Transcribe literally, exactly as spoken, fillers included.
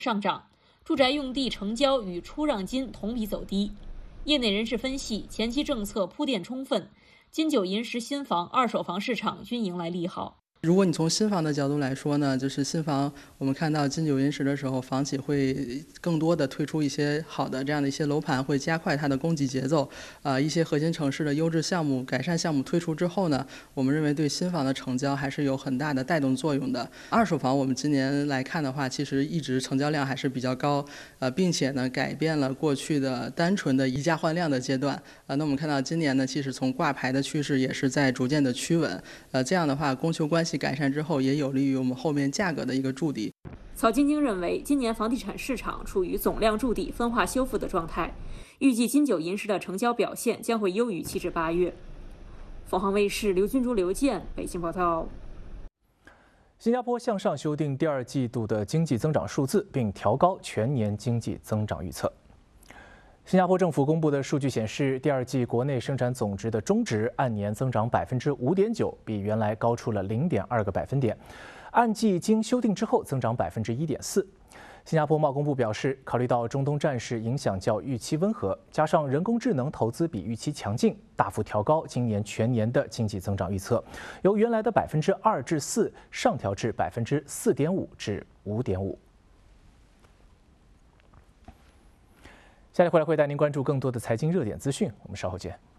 上涨，住宅用地成交与出让金同比走低。业内人士分析，前期政策铺垫充分，金九银十新房、二手房市场均迎来利好。 如果你从新房的角度来说呢，就是新房，我们看到金九银十的时候，房企会更多的推出一些好的这样的一些楼盘，会加快它的供给节奏。啊、呃，一些核心城市的优质项目、改善项目推出之后呢，我们认为对新房的成交还是有很大的带动作用的。二手房我们今年来看的话，其实一直成交量还是比较高，呃，并且呢改变了过去的单纯的以价换量的阶段。呃，那我们看到今年呢，其实从挂牌的趋势也是在逐渐的趋稳。呃，这样的话，供求关系改善之后，也有利于我们后面价格的一个筑底。 曹晶晶认为，今年房地产市场处于总量筑底、分化修复的状态，预计金九银十的成交表现将会优于七至八月。凤凰卫视刘君竹、刘健北京报道。 新加坡向上修订第二季度的经济增长数字，并调高全年经济增长预测。新加坡政府公布的数据显示，第二季国内生产总值的中值按年增长百分之五点九，比原来高出了零点二个百分点。按季经修订之后增长百分之一点四。新加坡贸工部表示，考虑到中东战事影响较预期温和，加上人工智能投资比预期强劲，大幅调高今年全年的经济增长预测，由原来的百分之二至四上调至百分之四点五至五点五。下来回来会带您关注更多的财经热点资讯，我们稍后见。